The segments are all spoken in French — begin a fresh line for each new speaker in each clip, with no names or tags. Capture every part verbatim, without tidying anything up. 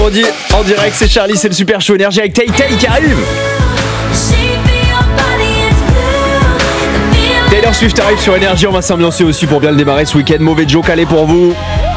On dit en direct, c'est Charlie, c'est le Super Show Énergie avec Tay Tay qui arrive. Taylor Swift arrive sur Énergie, on va s'ambiancer aussi pour bien le démarrer ce week-end. Mauvais Joe calé pour vous.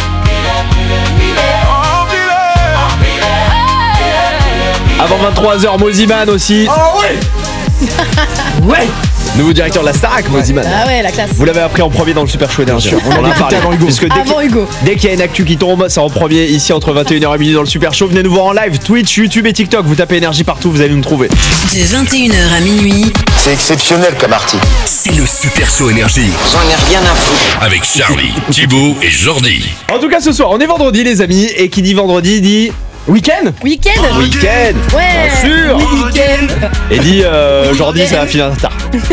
Avant vingt-trois heures, Moziman aussi.
Oh ouais. Ouais.
Nouveau directeur de la Starac, Moziman.
Ah ouais, la classe.
Vous l'avez appris en premier dans le Super Show Énergie. On en a parlé
avant Hugo.
Puisque dès
Avant
qu'il-
Hugo.
Dès qu'il y a une actu qui tombe, c'est en premier ici entre vingt et une heures et minuit dans le Super Show. Venez nous voir en live, Twitch, YouTube et TikTok. Vous tapez Énergie partout, vous allez nous trouver.
De vingt et une heures à minuit,
C'est exceptionnel comme artiste.
c'est le Super Show Énergie.
J'en ai rien à foutre.
Avec Charlie, Thibaut et Jordi.
En tout cas, ce soir, on est vendredi, les amis. Et qui dit vendredi dit
Week-end.
Week-end.
week-end.
Ouais.
Bien sûr.
Week-end.
Et dit euh, Jordi, ça va finir tard.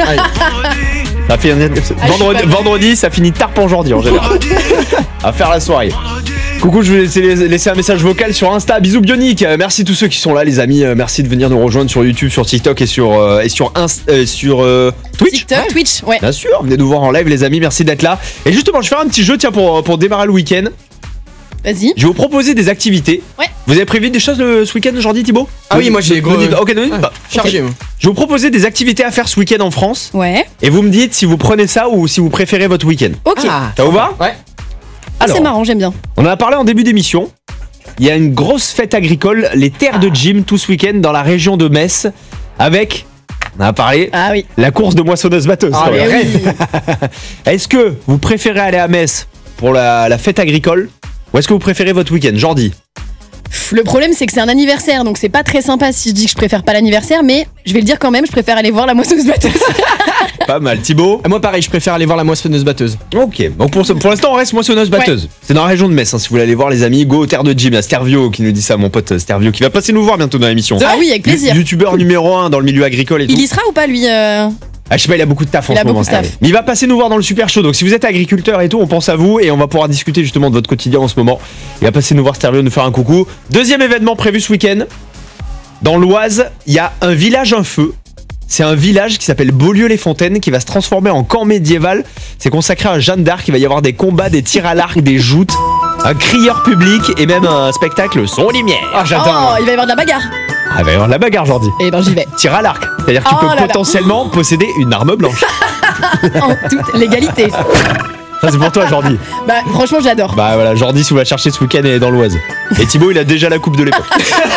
Ça finit... vendredi, vendredi, ça finit tard pour Jordi en général. À faire la soirée. Coucou, je vais laisser, laisser un message vocal sur Insta. Bisous Bionic. Euh, Merci tous ceux qui sont là, les amis. Euh, Merci de venir nous rejoindre sur YouTube, sur TikTok et sur euh, et sur Inst- euh, sur euh, Twitch.
TikTok, Twitch, ouais.
Bien sûr, venez nous voir en live, les amis. Merci d'être là. Et justement, je vais faire un petit jeu, tiens, pour pour démarrer le week-end.
Vas-y.
Je vais vous proposer des activités.
Ouais.
Vous avez prévu des choses le- ce week-end, Jordi, Thibaut?
Ah oui, moi, j'ai
Ne
gros-
dites- Ok, ne dites
Ouais,
pas.
chargé,
Ok.
moi.
Je vais vous proposer des activités à faire ce week-end en France.
Ouais.
Et vous me dites si vous prenez ça ou si vous préférez votre week-end.
Ok.
Ah.
Ça vous va?
Ouais.
Ah, c'est marrant, j'aime bien.
On en a parlé en début d'émission. Il y a une grosse fête agricole, les terres de gym, tout ce week-end dans la région de Metz, avec, on en a parlé,
Ah oui.
la course de moissonneuse-batteuse.
Ah,
quand
les
même.
rêves.
Est-ce que vous préférez aller à Metz pour la, la fête agricole ou est-ce que vous préférez votre week-end, Jordi?
Pff, Le problème, c'est que c'est un anniversaire, donc c'est pas très sympa si je dis que je préfère pas l'anniversaire, mais je vais le dire quand même, je préfère aller voir la moissonneuse batteuse.
Pas mal. Thibaut?
Ah, moi, pareil, je préfère aller voir la moissonneuse batteuse.
Ok, donc pour, ce- pour l'instant on reste moissonneuse-batteuse. C'est dans la région de Metz, hein, si vous voulez aller voir les amis. Go aux terres de gym, il y a Stervio qui nous dit ça, mon pote Stervio, qui va passer nous voir bientôt dans l'émission.
Ah oui, avec plaisir.
Youtubeur numéro un dans le milieu agricole et tout.
Il y sera ou pas, lui euh
Ah, je sais pas, il a beaucoup de taf en
Il
ce
a
moment.
beaucoup de
Stervio.
taf.
Mais il va passer nous voir dans le Super Show. Donc si vous êtes agriculteur et tout, on pense à vous et on va pouvoir discuter justement de votre quotidien en ce moment. Il va passer nous voir Stervio, nous faire un coucou. Deuxième événement prévu ce week-end. Dans l'Oise, il y a un village un feu. C'est un village qui s'appelle Beaulieu-les-Fontaines qui va se transformer en camp médiéval. C'est consacré à Jeanne d'Arc. Il va y avoir des combats, des tirs à l'arc, des joutes, un crieur public et même un spectacle son lumière.
Ah,
Oh, il va y avoir de la bagarre.
Ah, il va y avoir de la bagarre, Jordi.
Eh ben, j'y vais.
Tir à l'arc. C'est-à-dire que tu
Oh
peux
là là.
potentiellement posséder une arme blanche.
En toute légalité.
Ça, c'est pour toi, Jordi.
Bah, franchement, j'adore.
Bah voilà, Jordi, si vous la cherchez ce week-end, elle est dans l'Oise. Et Thibaut, il a déjà la coupe de l'époque.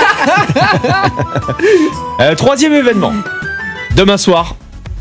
Euh, troisième événement. Demain soir,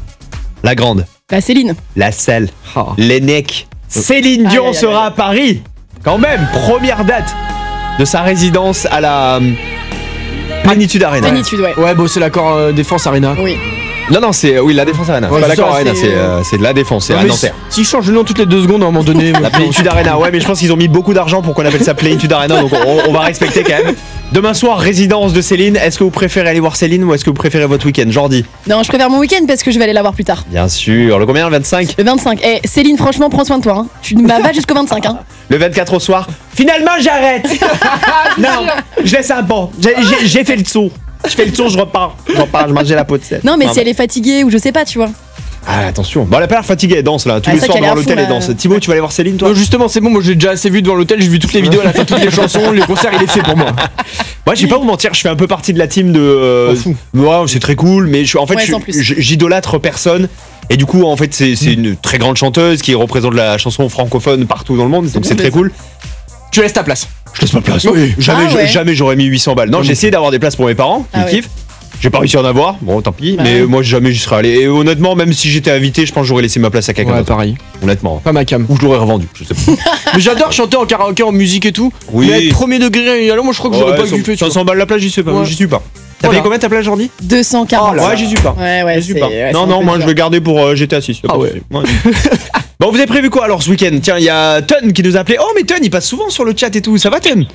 la grande,
Bah, Céline.
la selle,
Oh.
les necks. Céline Dion
Aïe, aïe, aïe,
sera
aïe.
à Paris. Quand même, première date de sa résidence à la euh, Plénitude Arena.
Plénitude, ouais.
Ouais, bon, c'est l'accord euh, Défense Arena.
Oui.
Non, non, c'est oui, la Défense Arena.
Ouais,
pas
c'est
d'accord
ça,
Arena,
c'est-
c'est euh, c'est de la Défense, c'est
Non,
à
mais
Nanterre.
S'ils changent de nom toutes les deux secondes, à un moment donné.
La Plénitude Arena, ouais, mais je pense qu'ils ont mis beaucoup d'argent pour qu'on appelle ça Plénitude Arena, donc on, on va respecter quand même. Demain soir, résidence de Céline. Est-ce que vous préférez aller voir Céline ou est-ce que vous préférez votre week-end, Jordi?
Non, je préfère mon week-end parce que je vais aller la voir plus tard.
Bien sûr. Le combien, le vingt-cinq?
Le vingt-cinq. Eh, Céline, franchement, prends soin de toi. Hein. Tu m'as va jusqu'au vingt-cinq. Hein.
Le vingt-quatre au soir. Finalement, j'arrête. Non, je laisse un bon. J'ai- J'ai j'ai fait le tour. Je fais le tour, je repars. Je repars, je mangeais la peau de sel.
Non, mais
Ah,
si elle est fatiguée ou je sais pas, tu vois.
Ah, attention. Bon, elle a pas l'air fatiguée, elle danse là. Tous
Ah,
les
c'est
soirs
qu'elle est
devant
à
l'hôtel,
fond,
elle
là.
danse. Thibaut, tu vas aller voir Céline, toi?
Non, justement, c'est bon, moi j'ai déjà assez vu devant l'hôtel, j'ai vu toutes les vidéos, elle a fait toutes les chansons, les concerts, il est fait pour moi.
Moi, je vais pas vous mentir, je fais un peu partie de la team de. euh,
M'en fous.
ouais, c'est très cool, mais je, en fait,
Ouais,
je-
sans plus.
je- j'idolâtre personne. Et du coup, en fait, c'est c'est une très grande chanteuse qui représente la chanson francophone partout dans le monde, donc c'est très cool.
Tu laisses ta place.
Je laisse ma place.
Oui.
Jamais,
Ah ouais.
jamais j'aurais mis huit cents balles. Non, j'ai essayé d'avoir des places pour mes parents, qui
Ah ouais.
kiffent. J'ai pas réussi à en avoir, bon tant pis,
Bah
mais
ouais.
moi jamais j'y serais allé. Et honnêtement, même si j'étais invité, je pense que j'aurais laissé ma place à quelqu'un
Ouais,
d'autre.
pareil.
Honnêtement.
Pas ma cam.
Ou je l'aurais revendu, je sais pas.
Mais j'adore chanter en karaoké, en musique et tout.
Oui.
Mais être premier degré, alors moi je crois que j'aurais pas dû fait. tu
cinq cents balles la place, j'y suis pas.
Ouais.
J'y suis pas. T'as
Voilà.
payé combien ta place, Jordi?
deux cent quarante.
Ouais, j'y suis pas.
Ouais, ouais,
J'y suis
c'est-
pas.
ouais,
non,
c'est un
non,
peu
moi je
dur.
vais garder pour euh, G T A six.
Ah ouais.
Ouais. Bon, vous avez prévu quoi alors ce week-end? Tiens, il y a Ton qui nous a appelé. Oh, mais Ton, il passe souvent sur le chat et tout. Ça va, Ton?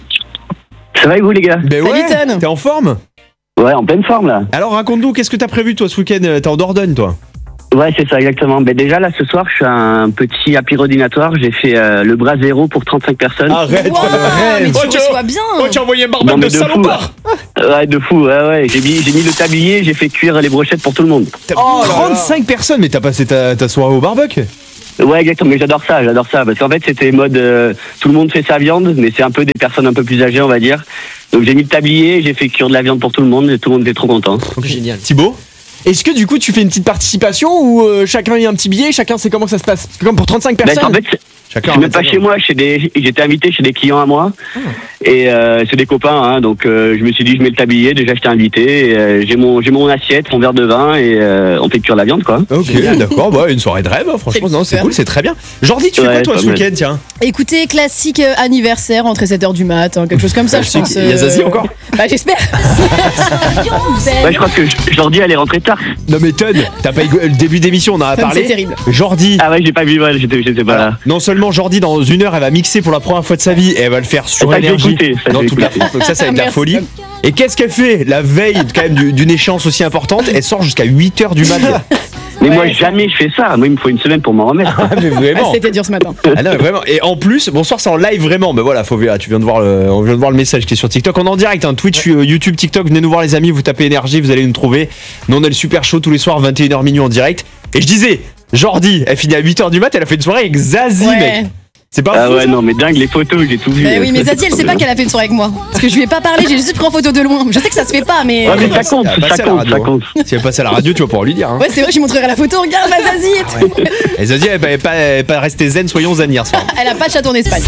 Ça va et vous les gars?
Ben
Salut,
ouais.
Ton.
T'es en forme?
Ouais, en pleine forme là.
Alors raconte-nous, qu'est-ce que t'as prévu toi ce week-end? T'es en Dordogne, toi?
Ouais, c'est ça exactement. Ben déjà là ce soir, je fais un petit apérodinatoire. J'ai fait euh, le bras zéro pour trente-cinq personnes.
Arrête,
Wow,
le
mais
rêve.
tu reçois bien.
Oh, tu as envoyé un
Non,
barman
mais
de
de fou,
salopard.
Ouais, de fou. Ouais, ouais. J'ai mis, j'ai mis le tablier, j'ai fait cuire les brochettes pour tout le monde.
T'as
Oh là là.
trente-cinq personnes, mais t'as passé ta, ta soirée au barbecue?
Ouais, exactement. Mais j'adore ça, j'adore ça, parce qu'en fait c'était mode euh, tout le monde fait sa viande, mais c'est un peu des personnes un peu plus âgées, on va dire. Donc j'ai mis le tablier, j'ai fait cuire de la viande pour tout le monde et tout le monde était trop content.
Génial.
Thibaut?
Est-ce que du coup tu fais une petite participation ou euh, chacun y a un petit billet, chacun sait comment ça se passe? Parce que comme pour trente-cinq
Bah,
personnes.
en fait, c'est-
Chacun
je suis même
en
pas
fait,
chez moi, chez des, j'étais invité chez des clients à moi. Et euh, c'est des copains, hein, donc euh, je me suis dit je mets le tablier, déjà j'étais invité, et, euh, j'ai mon j'ai mon assiette, mon verre de vin et euh, on fait cuire la viande quoi.
Ok, d'accord, bah, une soirée de rêve, hein, franchement,
C'est
non, c'est
super.
cool, c'est très bien. Jordi, tu fais
Ouais,
quoi toi
pas
ce
mal.
week-end, tiens?
Écoutez, classique euh, anniversaire, entre sept heures du mat, hein, quelque chose comme ça, je pense.
Il y a Zazie encore?
Bah, j'espère.
Ouais, je crois que Jordi elle est rentrée tard.
Non mais Ton, t'as pas écouté le début d'émission, on en a
Tom,
parlé.
c'est terrible.
Jordi.
Ah ouais, j'ai pas vu, ouais, j'étais j'étais pas là.
Non seulement Jordi dans une heure elle va mixer pour la première fois de sa vie et elle va le faire sur
Ça, je vais
énergie
écouter, ça, je
dans
vais
toute la
écouter.
France, donc ça ça va être de la
Merci,
folie.
Tom.
Et qu'est-ce qu'elle fait la veille quand même du- d'une échéance aussi importante? Elle sort jusqu'à huit heures du matin.
Mais
Ouais.
moi jamais je fais ça, moi il me faut une semaine pour m'en remettre.
Ah mais
Ah,
vraiment.
c'était dur ce matin.
Ah non mais vraiment. Et en plus, bonsoir, c'est en live vraiment. Mais voilà, faut ah, tu viens de voir le, on vient de voir le message qui est sur TikTok. On est en direct, hein, Twitch, euh, YouTube, TikTok. Venez nous voir les amis. Vous tapez énergie, vous allez nous trouver. Nous on a le super show tous les soirs vingt et une heures minuit en direct. Et je disais, Jordi, elle finit à huit heures du mat. Elle a fait une soirée avec Zazie,
Ouais.
mec. C'est pas
Ah
fou,
ouais,
ça
non, mais dingue, les photos, j'ai tout vu.
Bah oui, mais Zazie, elle sait pas qu'elle a fait une soirée avec moi. Parce que je lui ai pas parlé, j'ai juste pris en photo de loin. Je sais que ça se fait pas, mais.
Ouais, mais ça compte,
Elle va
ça
passer à la
compte,
radio,
ça
hein.
compte.
Si elle passe à la radio, tu vas pouvoir lui dire. Hein.
Ouais, c'est vrai, je lui montrerai la photo. Regarde ma Zazie et tout.
Et Zazie, elle n'est pas, elle est pas restée zen, soyons zen hier soir.
Elle a pas de chaton en Espagne.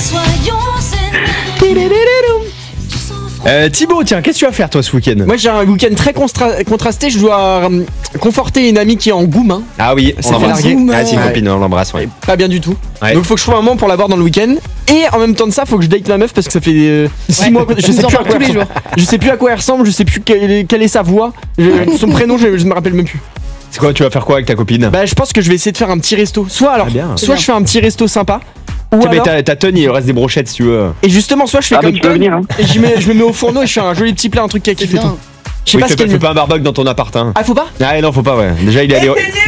Euh, Thibaut, tiens, qu'est-ce que tu vas faire toi ce week-end?
Moi j'ai un week-end très constra- contrasté, je dois euh, conforter une amie qui est en Goumin.
Ah oui,
Ça
on
fait
l'embrasse.
larguer.
Ah, c'est une
Ouais.
copine, on l'embrasse, ouais.
Pas bien du tout.
Ouais.
Donc faut que je trouve un moment pour la voir dans le week-end. Et en même temps de ça, faut que je date ma meuf parce que ça fait euh, six
Ouais.
mois que je
Nous
sais
en
plus à
parle
quoi
tous
elle
les
ressemble. Je sais plus à quoi elle ressemble, je sais plus quelle est, quelle est sa voix. Je- son prénom, je, je me rappelle même plus.
C'est quoi, tu vas faire quoi avec ta copine?
Bah je pense que je vais essayer de faire un petit resto. Soit alors,
Très bien.
soit je fais un petit resto sympa. Ou
Tiens, mais
alors,
t'as t'as Tony, il reste des brochettes si tu veux.
et justement, soit je fais
Ah, mais
comme
tu peux
Tom,
venir, hein.
et j'y mets- je me mets au fourneau et je fais un joli petit plat, un truc qui a
C'est
kiffé
bien.
tout. Je sais
Oui,
pas
fais
ce
pas,
qu'elle
fais
veut.
pas un barbecue dans ton appart, hein.
Ah faut pas.
Ah non, faut pas, ouais. Déjà, il a des.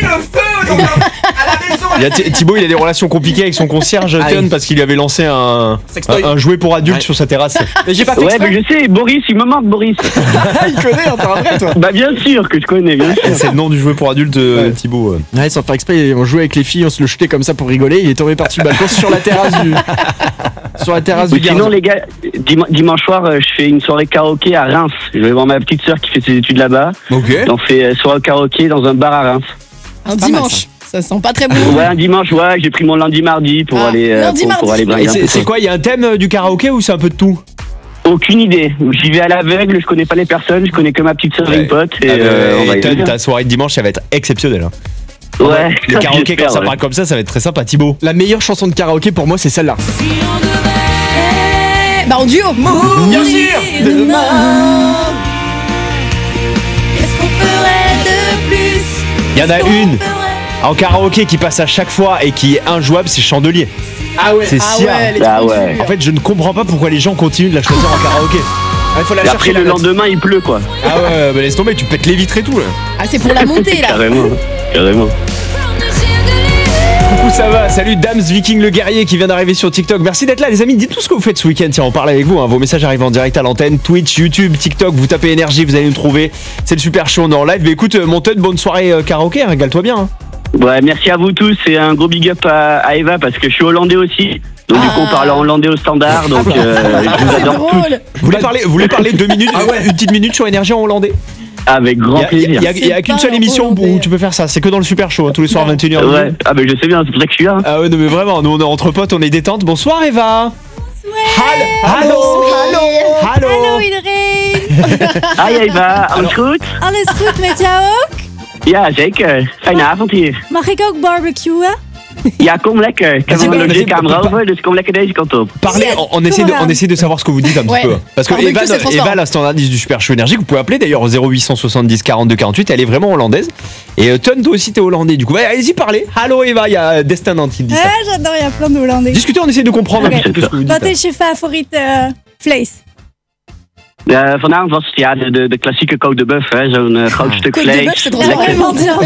Il y a Thi- Thibaut, il a des relations compliquées avec son concierge
Ah
Ton
oui.
parce qu'il lui avait lancé un,
Sextoy.
un, un jouet pour adultes
Ouais.
sur sa terrasse.
Mais j'ai pas fait
Ouais,
exprès.
mais je sais, Boris, il me manque, Boris.
Il connaît, hein, t'es un vrai toi.
Bah, bien sûr que je connais, bien sûr.
C'est le nom du jouet pour adultes, euh,
Ouais.
Thibaut. euh.
Ouais, sans faire exprès, on jouait avec les filles, on se le jetait comme ça pour rigoler. Il est tombé par-dessus le balcon sur la terrasse du. Sur la terrasse
Ou
du
sinon,
gardien.
les gars, dim- dimanche soir, euh, je fais une soirée karaoké à Reims. Je vais voir ma petite sœur qui fait ses études là-bas.
Ok.
Et on fait euh, soirée karaoké dans un bar à Reims.
Un
pas
dimanche. Ça sent pas très bon.
Ouais, un dimanche, ouais, j'ai pris mon lundi, mardi pour
Ah,
aller, euh,
lundi,
pour,
mardi.
pour aller
Et
bringuer un
c'est
peu,
c'est quoi, il y a un thème euh, du karaoké ou c'est un peu de tout?
Aucune idée. J'y vais à l'aveugle, je connais pas les personnes, je connais que ma petite sœur et
Ouais.
une pote. Et,
Ah,
euh,
euh,
on va
et
y
Ton,
aller.
ta soirée de dimanche, ça va être exceptionnel. hein.
Ouais,
Le karaoké, quand
j'espère,
ça
ouais.
parle comme ça, ça va être très sympa. Thibaut.
La meilleure chanson de karaoké pour moi, c'est celle-là.
Eh, Bah en duo.
Bien sûr.
Qu'est-ce qu'on ferait de plus?
Il y en a une en karaoké qui passe à chaque fois et qui est injouable, c'est Chandelier.
Ah ouais.
C'est
Ah
Sia.
ouais, elle est
Ah
trop
ouais.
dure.
En fait, je ne comprends pas pourquoi les gens continuent de la choisir en karaoké.
Il faut la
Et
chercher
après,
la
le
note.
lendemain, il pleut, quoi.
Ah ouais, bah laisse tomber, tu pètes les vitres et tout là.
Ah, c'est pour la montée là.
Carrément, carrément.
Coucou, ça va? Salut Dams Viking le guerrier qui vient d'arriver sur TikTok. Merci d'être là, les amis. Dites tout ce que vous faites ce week-end. Tiens, on parle avec vous. hein. Vos messages arrivent en direct à l'antenne. Twitch, YouTube, TikTok. Vous tapez énergie, vous allez nous trouver. C'est le super show. On est en live. Mais écoute, euh, mon Ton, bonne soirée euh, karaoké. hein, Régale-toi bien. hein.
Ouais, merci à vous tous et un gros big up à, à Eva parce que je suis hollandais aussi. Donc du coup, on parle en hollandais au standard. Donc euh, je vous
C'est
adore tous
drôle.
Vous voulez parler, vous voulez parler deux minutes, une petite minute sur énergie en hollandais?
avec grand
Il y a,
plaisir.
y a- y a
C'est
qu'une
pas
seule
en
émission où
hollandais.
tu peux faire ça. C'est que dans le super show, hein, tous les soirs vingt et une heures.
Ouais, ah ben je sais bien, c'est pour ça que je suis là. hein.
Ah ouais, non mais vraiment, nous on est entre potes, on est détente. Bonsoir Eva. Hallo. Hallo. Hallo.
Hallo iedereen.
Hi Eva, alles goed?
Alles goed met jou ook?
Ja, zeker. Fijne avond hier.
Mag ik ook barbecuen?
Ja, kom lekker. Ik heb
Vas-y,
een
vas-y,
logeerkamer
vas-y.
over, dus kom lekker deze kant op.
Parlez,
Yes,
on, on essaie de,
Cora.
on essaie de savoir ce que vous dites un petit
Ouais.
peu. Parce que
Barbecue,
Eva,
c'est transparent.
Eva, la standardiste du Super Show Énergie, que vous pouvez appeler d'ailleurs au zéro huit cent soixante-dix quarante-deux quarante-huit, elle est vraiment hollandaise. Et euh, Ton, toi aussi t'es hollandais, du coup, ouais, allez-y parlez. Hallo Eva, il y a Destin Nantes qui dit ça.
Ah, j'adore, il y a plein de Hollandais.
Discutez, on essaie de comprendre
Oké.
un petit peu ce que vous dites.
Wat is je favoriete eh, vlees?
Uh, vanavond was het ja, de, de, de klassieke Côte de Bœuf, hè, zo'n uh, groot stuk
Côte de
vlees.
Bœuf, c'est trop
Ja,
lekker.
vraiment bien.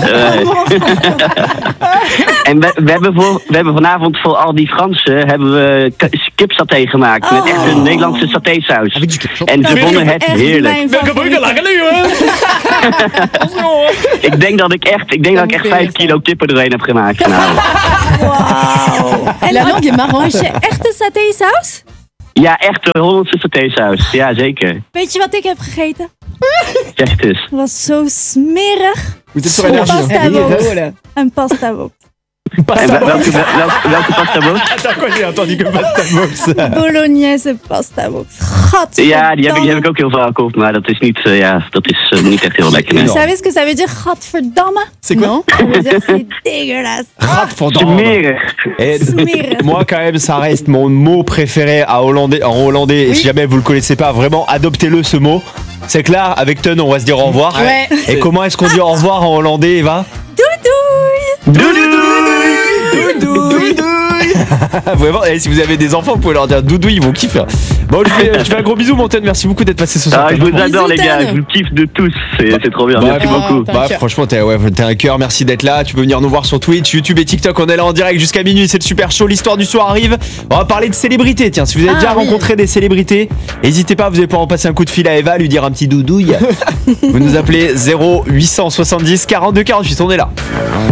En we, we, hebben voor, we hebben vanavond voor al die Fransen hebben we k- kipsaté gemaakt. Met echt een Nederlandse satésaus. En ze
Dat
vonden
is
het
echt
heerlijk.
mijn favoriete.
Ik denk dat ik echt, ik denk dat ik echt vijf kilo kippen doorheen heb gemaakt vanavond.
Wauw. En
La langue est marrante.
als je echte satésaus?
Ja, echt de Hollandse satésaus. Ja, zeker.
Weet je wat ik heb gegeten?
Zeg het eens.
Het was zo smerig.
Vous êtes sur
Een
énergie. hein.
pasta box.
Drôle.
Een pasta box.
En wel- welke, welke, welke pasta box?
Attends, quoi, j'ai entendu que pasta box.
Bolognese pasta box. Gadverdamme.
Ja, die heb, ik, die heb ik ook heel vaak op, maar dat is niet, uh, ja, dat is uh, niet echt heel lekker. Nee.
Vous savez ce que ça veut dire? Gadverdamme.
C'est quoi?
Non.
Ça veut dire c'est dégueulasse.
Smerig.
Et
Smerig.
moi, quand même, ça reste mon mot préféré à hollandais, en hollandais. Et si jamais vous le connaissez pas, vraiment, adoptez-le ce mot. C'est que là, avec Ton, on va se dire au revoir.
Ouais.
Et comment est-ce qu'on dit au revoir en hollandais, Eva?
Doudouille.
Doudouille. Vraiment, et si vous avez des enfants, vous pouvez leur dire doudou, ils vont kiffer. Bon, je fais, je fais un gros bisou, mon Ton. Merci beaucoup d'être passé ce soir.
Ah, je vous
Bisous,
adore les gars,
Tan.
je vous kiffe de tous, c'est c'est trop bien,
Bah,
merci
oh,
beaucoup.
t'as un
Bah,
cœur.
franchement, t'es ouais, t'es un cœur. Merci d'être là. Tu peux venir nous voir sur Twitch, YouTube et TikTok. On est là en direct jusqu'à minuit. C'est le super show. L'histoire du soir arrive. On va parler de célébrités. Tiens, si vous avez
Ah,
déjà
oui.
rencontré des célébrités, n'hésitez pas. Vous allez pouvoir en passer un coup de fil à Eva, lui dire un petit doudouille. Vous nous appelez zéro huit cent soixante-dix quarante-deux quarante-huit. On est là.